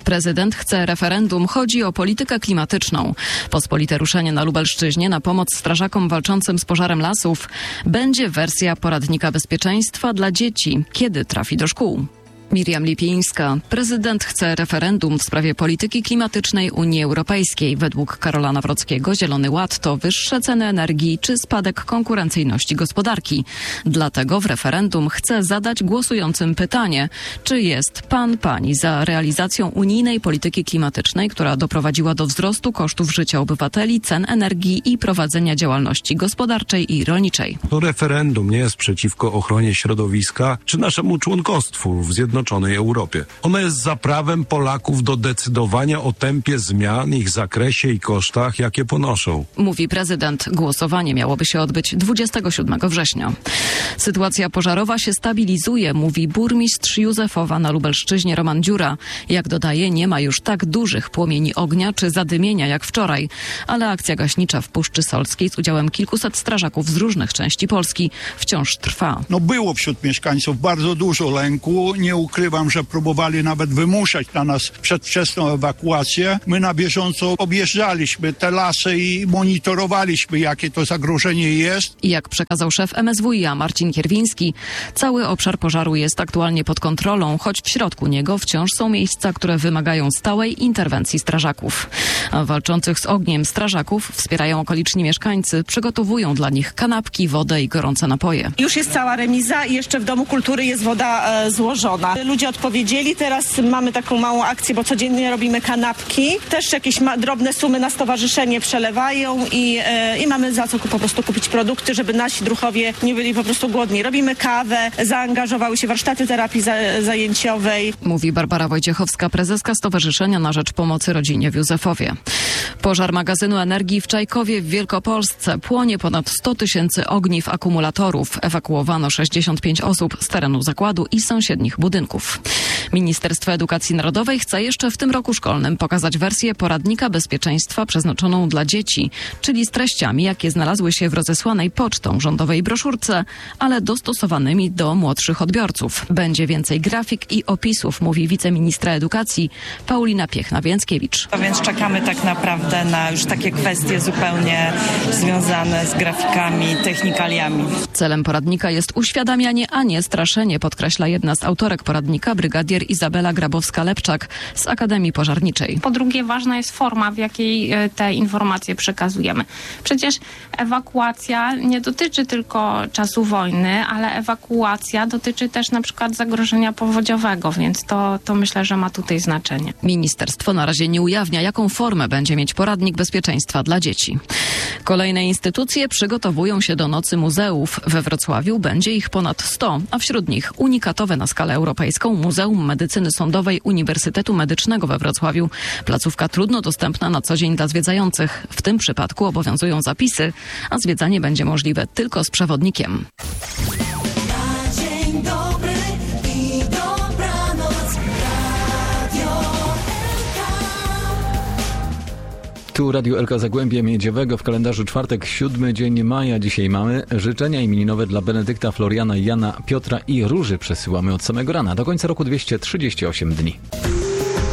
Prezydent chce referendum, chodzi o politykę klimatyczną. Pospolite ruszenie na Lubelszczyźnie na pomoc strażakom walczącym z pożarem lasów. Będzie wersja poradnika bezpieczeństwa dla dzieci, kiedy trafi do szkół. Miriam Lipińska. Prezydent chce referendum w sprawie polityki klimatycznej Unii Europejskiej. Według Karola Nawrockiego Zielony Ład to wyższe ceny energii czy spadek konkurencyjności gospodarki. Dlatego w referendum chce zadać głosującym pytanie, czy jest pani za realizacją unijnej polityki klimatycznej, która doprowadziła do wzrostu kosztów życia obywateli, cen energii i prowadzenia działalności gospodarczej i rolniczej. To referendum nie jest przeciwko ochronie środowiska czy naszemu członkostwu w Zjednoczonej Europie. Ono jest za prawem Polaków do decydowania o tempie zmian, ich zakresie i kosztach, jakie ponoszą. Mówi prezydent. Głosowanie miałoby się odbyć 27 września. Sytuacja pożarowa się stabilizuje, mówi burmistrz Józefowa na Lubelszczyźnie Roman Dziura. Jak dodaje, nie ma już tak dużych płomieni ognia czy zadymienia jak wczoraj, ale akcja gaśnicza w Puszczy Solskiej z udziałem kilkuset strażaków z różnych części Polski wciąż trwa. Było wśród mieszkańców bardzo dużo lęku. Nie ukrywam, że próbowali nawet wymuszać na nas przedwczesną ewakuację. My na bieżąco objeżdżaliśmy te lasy i monitorowaliśmy, jakie to zagrożenie jest. Jak przekazał szef MSWiA Marcin Kierwiński, cały obszar pożaru jest aktualnie pod kontrolą, choć w środku niego wciąż są miejsca, które wymagają stałej interwencji strażaków. A walczących z ogniem strażaków wspierają okoliczni mieszkańcy, przygotowują dla nich kanapki, wodę i gorące napoje. Już jest cała remiza i jeszcze w Domu Kultury jest woda złożona. Ludzie odpowiedzieli, teraz mamy taką małą akcję, bo codziennie robimy kanapki. Też jakieś drobne sumy na stowarzyszenie przelewają i mamy za co po prostu kupić produkty, żeby nasi druhowie nie byli po prostu głodni. Robimy kawę, zaangażowały się warsztaty terapii zajęciowej. Mówi Barbara Wojciechowska, prezeska Stowarzyszenia na Rzecz Pomocy Rodzinie w Józefowie. Pożar magazynu energii w Czajkowie w Wielkopolsce. Płonie ponad 100 tysięcy ogniw akumulatorów. Ewakuowano 65 osób z terenu zakładu i sąsiednich budynków. Ministerstwo Edukacji Narodowej chce jeszcze w tym roku szkolnym pokazać wersję poradnika bezpieczeństwa przeznaczoną dla dzieci, czyli z treściami, jakie znalazły się w rozesłanej pocztą rządowej broszurce, ale dostosowanymi do młodszych odbiorców. Będzie więcej grafik i opisów, mówi wiceministra edukacji Paulina Piechna-Więckiewicz. A więc czekamy tak naprawdę na już takie kwestie zupełnie związane z grafikami, technikaliami. Celem poradnika jest uświadamianie, a nie straszenie, podkreśla jedna z autorek poradnika, brygadier Izabela Grabowska-Lepczak z Akademii Pożarniczej. Po drugie, ważna jest forma, w jakiej te informacje przekazujemy. Przecież ewakuacja nie dotyczy tylko czasu wojny, ale ewakuacja dotyczy też na przykład zagrożenia powodziowego, więc to myślę, że ma tutaj znaczenie. Ministerstwo na razie nie ujawnia, jaką formę będzie mieć poradnik bezpieczeństwa dla dzieci. Kolejne instytucje przygotowują się do Nocy Muzeów. We Wrocławiu będzie ich ponad 100, a wśród nich unikatowe na skalę europejską Muzeum Medycyny Sądowej Uniwersytetu Medycznego we Wrocławiu. Placówka trudno dostępna na co dzień dla zwiedzających. W tym przypadku obowiązują zapisy, a zwiedzanie będzie możliwe tylko z przewodnikiem. Tu Radio Elka Zagłębie Miedziowego, w kalendarzu czwartek, 7 dzień maja. Dzisiaj mamy życzenia imieninowe dla Benedykta, Floriana, Jana, Piotra i Róży przesyłamy od samego rana. Do końca roku 238 dni.